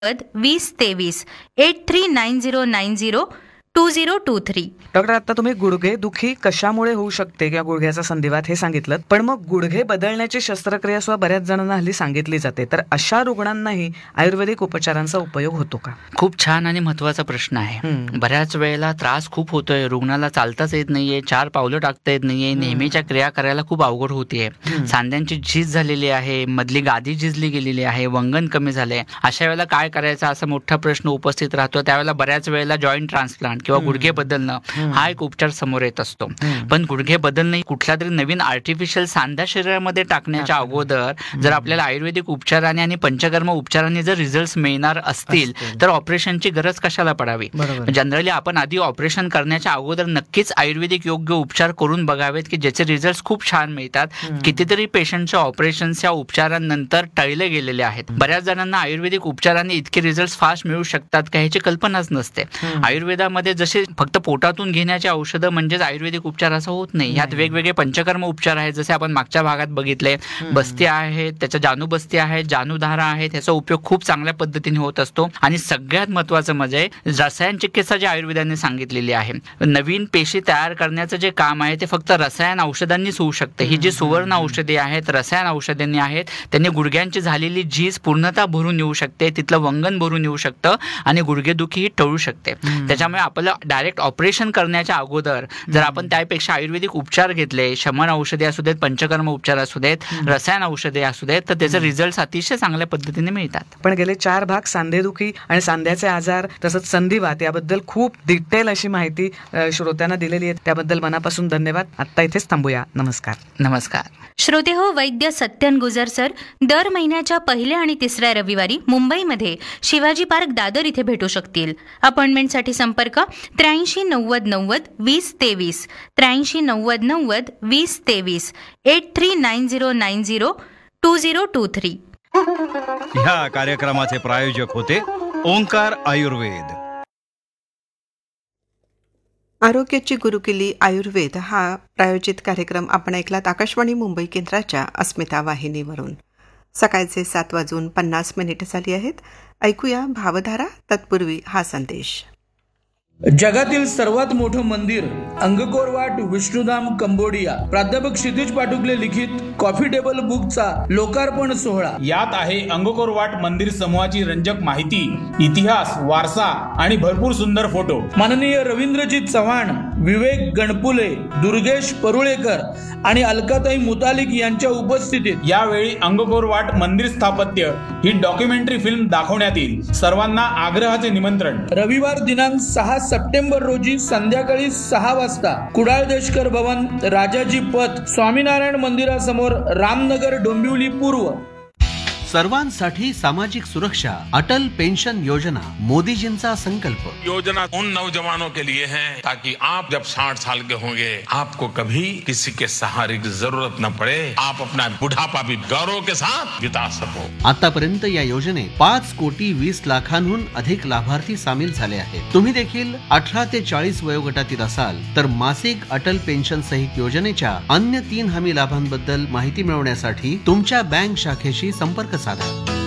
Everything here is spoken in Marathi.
2023 8390902023. डॉक्टर, आता तुम्ही गुडघे दुखी कशामुळे होऊ शकते किंवा गुडघ्याचा संधिवात हे सांगितलं, पण मग गुडघे बदलण्याची शस्त्रक्रिया सुद्धा बऱ्याच जणांना हल्ली सांगितली जाते, तर अशा रुग्णांनाही आयुर्वेदिक उपचारांचा उपयोग होतो का? खूप छान आणि महत्वाचा प्रश्न आहे. बऱ्याच वेळेला त्रास खूप होतोय, रुग्णाला चालताच येत नाहीये, 4 पावलं टाकता येत नाहीये, नेहमीच्या क्रिया करायला खूप अवघड होतीये, सांध्यांची झीज झालेली आहे, मधली गादी झिजली गेलेली आहे, वंगण कमी झाले. अशा वेळेला काय करायचं असा मोठा प्रश्न उपस्थित राहतो. त्यावेळेला बऱ्याच वेळेला जॉईंट ट्रान्सप्लांट किंवा गुडघे बदलणं हा एक उपचार समोर येत असतो. पण गुडघे बदलणं कुठल्या तरी नवीन आर्टिफिशियल सांधा शरीरामध्ये टाकण्याच्या अगोदर जर आपल्याला आयुर्वेदिक उपचाराने आणि पंचकर्म उपचाराने जर रिझल्ट मिळणार असतील तर ऑपरेशनची गरज कशाला पडावी. जनरली आपण आधी ऑपरेशन करण्याच्या अगोदर नक्कीच आयुर्वेदिक योग्य उपचार करून बघावेत की ज्याचे रिझल्ट खूप छान मिळतात. कितीतरी पेशंटच्या ऑपरेशन्स या उपचारांनंतर टळले गेलेले आहेत. बऱ्याच जणांना आयुर्वेदिक उपचाराने इतके रिझल्ट फास्ट मिळू शकतात का ह्याची कल्पनाच नसते. आयुर्वेदामध्ये जसे फक्त पोटातून घेण्याचे औषधं म्हणजेच आयुर्वेदिक उपचार असं होत नाही. यात वेगवेगळे पंचकर्म उपचार आहेत, जसे आपण मागच्या भागात बघितले. बस्ती आहेत, त्याच्या जाणूबस्ती आहेत, जाणूधारा आहेत, त्याचा उपयोग खूप चांगल्या पद्धतीने होत असतो. आणि सगळ्यात महत्वाचं म्हणजे रसायन चिकित्सा जी आयुर्वेदाने सांगितलेली आहे, नवीन पेशी तयार करण्याचं जे काम आहे ते फक्त रसायन औषधांनीच होऊ शकते. ही जी सुवर्ण औषधे आहेत, रसायन औषधांनी आहेत, त्यांनी गुडघ्यांची झालेली झीज पूर्णतः भरून येऊ शकते, तिथलं वंगण भरून येऊ शकतं आणि गुडघेदुखी ही टळू शकते. त्याच्यामुळे आपलं डायरेक्ट ऑपरेशन करण्याच्या अगोदर जर आपण त्यापेक्षा आयुर्वेदिक उपचार घेतले, शमन औषधे असू देत, पंचकर्म उपचार असू देत, रसायन औषधे असू देत, तर त्याचे रिझल्ट अतिशय चांगल्या पद्धतीने मिळतात. पण गेले 4 भाग सांधेदुखी आणि सांध्याचे आजार तसंच संधिवात याबद्दल खूप डिटेल अशी माहिती श्रोत्यांना दिलेली आहे, त्याबद्दल मनापासून धन्यवाद. आता इथेच थांबूया. नमस्कार. नमस्कार. श्रोते हो, वैद्य सत्यन गुजर सर दर महिन्याच्या पहिल्या आणि तिसऱ्या रविवारी मुंबईमध्ये शिवाजी पार्क दादर इथे भेटू शकतील. अपॉइंटमेंटसाठी संपर्क 8390902023 8390902023 8390902023. ह्या कार्यक्रमाचे प्रायोजक होते ओंकार आयुर्वेद. आरोग्याची गुरुकिल्ली आयुर्वेद हा प्रायोजित कार्यक्रम आपण ऐकलात आकाशवाणी मुंबई केंद्राच्या अस्मिता वाहिनीवरून. सकाळचे 7:50 झाली आहेत. ऐकूया भावधारा, तत्पूर्वी हा संदेश. जगातील सर्वात मोठं मंदिर अंगकोरवाट विष्णुधाम कंबोडिया. प्राध्यापक क्षितिज पाटुकले लिखित कॉफी टेबल बुकचा लोकार्पण सोहळा. यात आहे अंगकोरवाट मंदिर समूहाची रंजक माहिती, इतिहास, वारसा आणि भरपूर सुंदर फोटो. माननीय रवींद्रजीत चव्हाण, विवेक गणपुले, दुर्गेश परुळेकर आणि अलकाताई मुतालिक यांच्या उपस्थितीत यावेळी अंगकोरवाट मंदिर स्थापत्य ही डॉक्युमेंटरी फिल्म दाखवण्यात येईल. सर्वांना आग्रहाचे निमंत्रण. रविवार दिनांक 6 सप्टेंबर रोजी संध्याकाळी 6 वाजता कुडाळ देशकर भवन, राजाजी पथ, स्वामीनारायण मंदिरासमोर, रामनगर, डोंबिवली पूर्व. सर्वांसाठी सामाजिक सुरक्षा, अटल पेंशन योजना, मोदीजींचा संकल्प. योजना उन नौजवानों के लिए है ताकि आप जब 60 साल के होंगे आपको कभी किसी के सहारे की जरूरत न पड़े, आप अपना बुढ़ापा भी गौरव के साथ बिता सको. आतापर्यंत या योजनेत 5,20,00,000हून अधिक लाभार्थी सामील झाले आहेत. तुम्ही देखील 18 ते 40 वयोगटातील असाल तर मासिक अटल पेन्शन सहित योजनेच्या अन्य 3 हमी लाभांबद्दल माहिती मिळवण्यासाठी तुमच्या बँक शाखेशी संपर्क साधा.